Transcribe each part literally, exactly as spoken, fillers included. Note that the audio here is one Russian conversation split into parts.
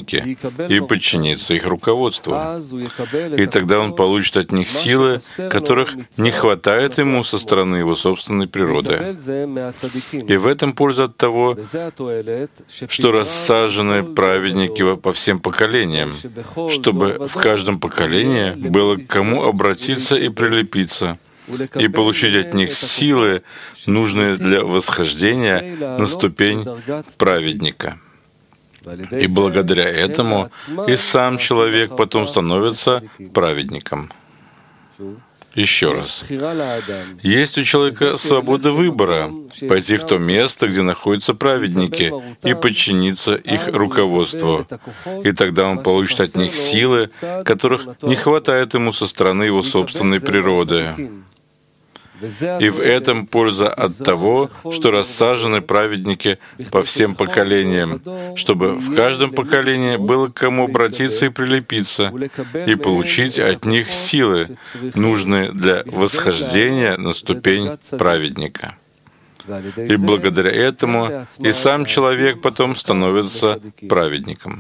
праведники и подчиниться их руководству. И тогда он получит от них силы, которых не хватает ему со стороны его собственной природы. И в этом польза от того, что рассажены праведники по всем поколениям, чтобы в каждом поколении было к кому обратиться и прилепиться, и получить от них силы, нужные для восхождения на ступень праведника. И благодаря этому и сам человек потом становится праведником. Еще раз. Есть у человека свобода выбора пойти в то место, где находятся праведники, и подчиниться их руководству. И тогда он получит от них силы, которых не хватает ему со стороны его собственной природы. И в этом польза от того, что рассажены праведники по всем поколениям, чтобы в каждом поколении было к кому обратиться и прилепиться, и получить от них силы, нужные для восхождения на ступень праведника. И благодаря этому и сам человек потом становится праведником.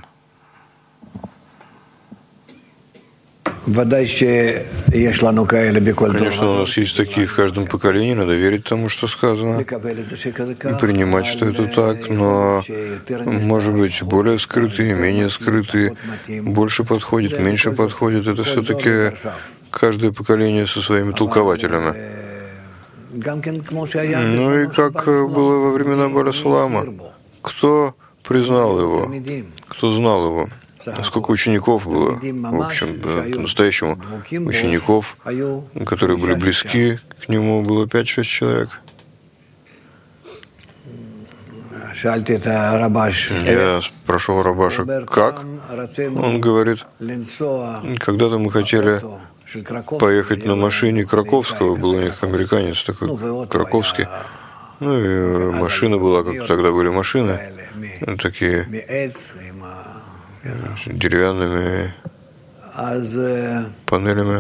Конечно, у нас есть такие в каждом поколении, надо верить тому, что сказано, и принимать, что это так, но, может быть, более скрытые, менее скрытые, больше подходит, меньше подходит. Это все-таки каждое поколение со своими толкователями. Ну и как было во времена Барасулама, кто признал его, кто знал его? Сколько учеников было, в общем, по-настоящему учеников, которые были близки к нему, было пять-шесть человек. Я спрашивал Рабаша, как? Он говорит, когда-то мы хотели поехать на машине Краковского, был у них американец такой, Краковский. Ну и машина была, как тогда были машины, такие деревянными панелями.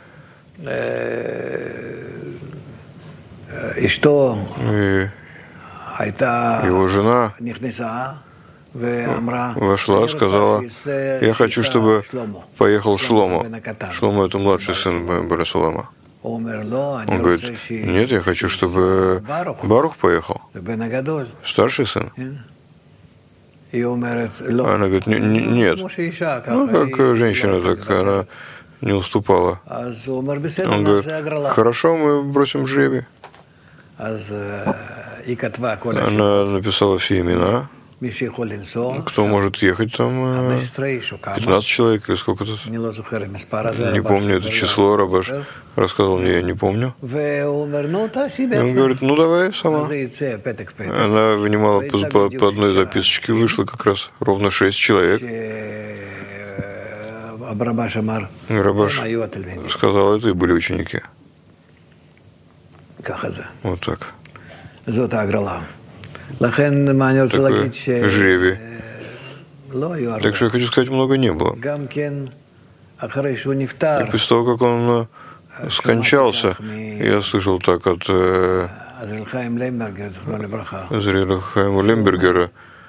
И его жена вошла, сказала, я хочу, чтобы поехал Шломо. Шломо — это младший сын Барасулама. Он говорит, нет, я хочу, чтобы Барух поехал, старший сын. Она говорит, нет. Ну, как женщина, так она не уступала. Он говорит, хорошо, мы бросим жребий. Она написала все имена, кто может ехать там, пятнадцать человек или сколько-то. Не помню это число, Рабаш рассказал мне, я не помню. И он говорит, ну давай сама. Она вынимала по, по, по одной записочке, вышло как раз ровно шесть человек. И Рабаш сказал, это и были ученики. Вот так. Такое жребий. Так что я хочу сказать, много не было. И после того, как он скончался, я слышал так от Азриэля Хайма Лембергера,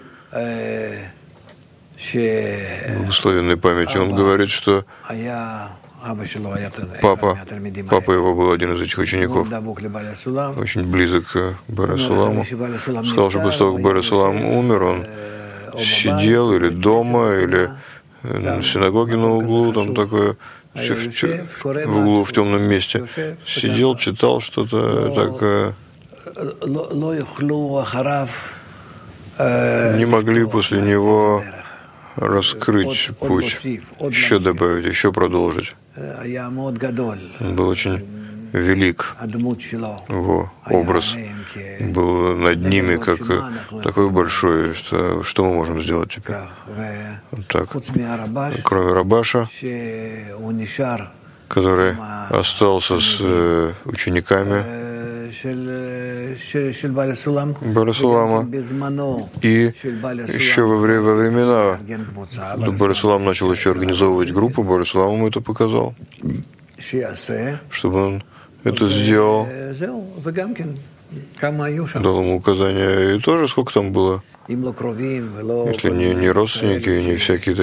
благословенной памяти, он говорит, что Папа, папа его был один из этих учеников, очень близок к Барасуламу. Сказал, что после того, как Барасулам умер, он сидел или дома, или в синагоге на углу, там такое, в углу в темном месте, сидел, читал что-то такое. Не могли после него раскрыть путь, еще добавить, еще продолжить. Он был очень велик, его образ был над ними, как такой большой, что, что мы можем сделать теперь? Вот так. Кроме Рабаша, который остался с учениками Барасулама, и еще во, вре- во времена Барасулам начал еще организовывать группу, Барасулам ему это показал, чтобы он это сделал, дал ему указания, и тоже сколько там было, если не, не родственники, не всякие